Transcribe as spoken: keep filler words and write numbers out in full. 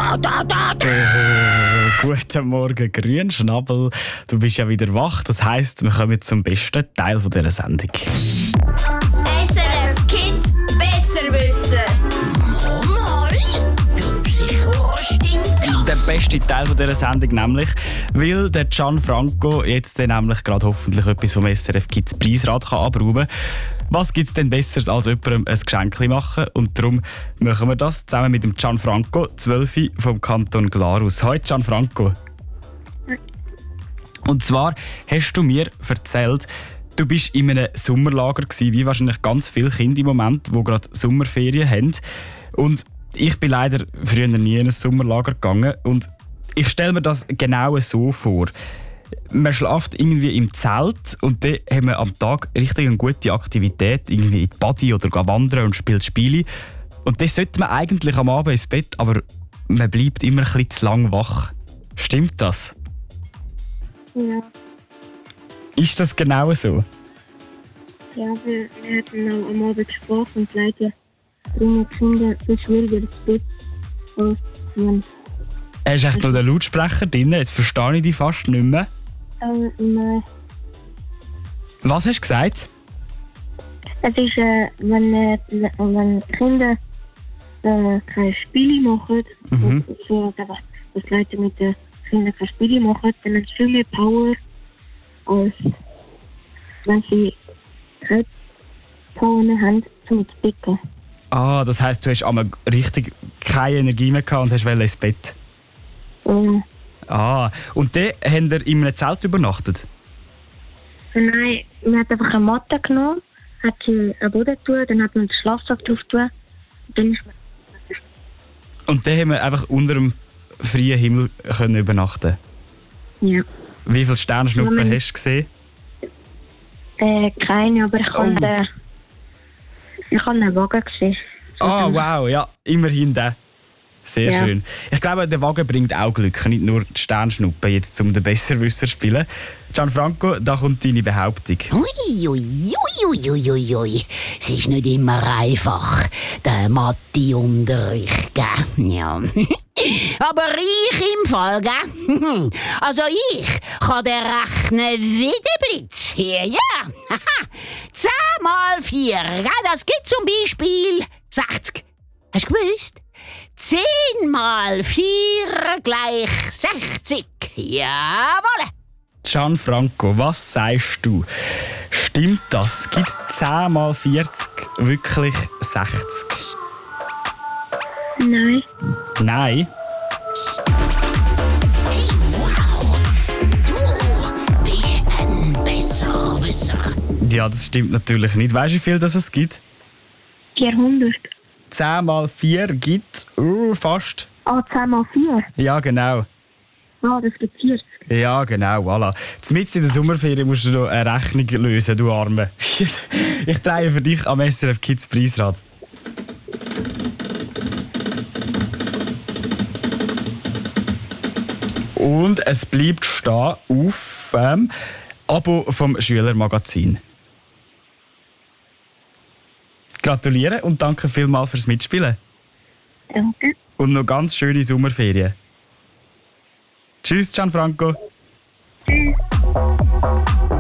da, da, da, da. Oh, guten Morgen, Grünschnabel. Du bist ja wieder wach. Das heisst, wir kommen zum besten Teil dieser Sendung. S R F Kids besser wissen. Mal? Ja, sicher, was stimmt das? Der beste Teil dieser Sendung nämlich, weil der Gianfranco jetzt dann nämlich gerade hoffentlich etwas vom S R F Kids Preisrad kann abräumen kann. Was gibt es denn Besseres, als jemandem ein Geschenk machen? Und darum machen wir das zusammen mit dem Gianfranco, zwölf vom Kanton Glarus. Hallo Gianfranco. Und zwar hast du mir erzählt, du bist in einem Sommerlager gewesen, wie wahrscheinlich ganz viele Kinder im Moment, die gerade Sommerferien haben. Und ich bin leider früher nie in ein Sommerlager gegangen. Und ich stelle mir das genau so vor. Man schläft irgendwie im Zelt und dann haben wir am Tag richtig eine gute Aktivität, irgendwie in die Body oder gehen wandern und spielt Spiele. Und dann sollte man eigentlich am Abend ins Bett, aber man bleibt immer ein bisschen zu lang wach. Stimmt das? Ja, Ist das genau so? ja wir, wir hatten auch am Abend gesprochen und leider bringen die Kinder so schwieriger ins Bett als man. Hast du echt noch den Lautsprecher drin? Jetzt verstehe ich dich fast nicht mehr. Äh, nein. Was hast du gesagt? Es ist, äh, wenn, äh, wenn die Kinder äh, keine Spiele machen, Mhm. und so, dass die Leute mit den Kindern keine Spiele machen, dann haben sie viel mehr Power, als wenn sie keine Power mehr haben, um ins Bett zu gehen. Ah, das heisst, du hast einmal richtig keine Energie mehr gehabt und hast ins Bett. Äh, Ah, und dann haben wir in einem Zelt übernachtet? Nein, man hat einfach eine Matte genommen, hat sie am Boden getan, dann hat man den Schlafsack drauf getan. Und dann ist man. Und dann haben wir einfach unter dem freien Himmel können übernachten. Ja. Wie viele Sternschnuppen Ja, man- hast du gesehen? Äh, keine, aber ich kann, Oh. äh, ich habe einen Wagen gesehen. Ah, wow, ja, immerhin der. Sehr Ja. schön. Ich glaube, der Wagen bringt auch Glück, nicht nur die Sternschnuppen, jetzt um den Besserwisser zu spielen. Gianfranco, da kommt deine Behauptung. Ui, ui, ui, ui, ui, ui. Es ist nicht immer einfach, der Mathe-Unterricht, gell? Ja. Aber ich im Fall, gell? Also ich kann den rechnen wie der Blitz hier, ja. zehn mal vier, gell? Das gibt zum Beispiel sechzig. Hast du gewusst? zehn mal vier gleich sechzig. Jawohl. Gianfranco, was sagst du? Stimmt das? Gibt zehn mal vierzig wirklich sechzig? Nein. Nein. Hey, wow. Du bist ein Besserwisser. Ja, das stimmt natürlich nicht. Weißt du, wie viel das es gibt? vierhundert. zehn mal vier gibt uh, fast. Ah, zehn mal vier. Ja, genau. Ah, das gibt vierzig. Ja, genau, voilà. Mitten in der Sommerferien musst du noch eine Rechnung lösen, du Arme. Ich drehe für dich am S R F Kids Preisrad. Und es bleibt stehen auf ähm, Abo vom Schülermagazin. Gratuliere und danke vielmals fürs Mitspielen. Danke. Und noch ganz schöne Sommerferien. Tschüss, Gianfranco. Tschüss.